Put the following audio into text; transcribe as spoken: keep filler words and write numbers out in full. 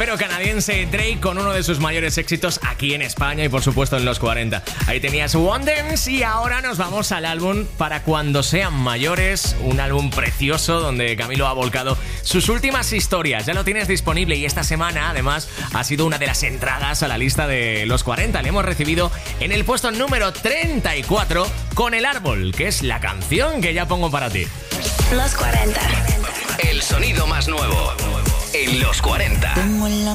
rapero canadiense Drake con uno de sus mayores éxitos aquí en España y por supuesto en los cuarenta. Ahí tenías Wonders y ahora nos vamos al álbum Para Cuando Sean Mayores, un álbum precioso donde Camilo ha volcado sus últimas historias. Ya lo tienes disponible y esta semana además ha sido una de las entradas a la lista de los cuarenta. Le hemos recibido en el puesto número treinta y cuatro con El Árbol, que es la canción que ya pongo para ti. Los cuarenta. El sonido más nuevo en los cuarenta.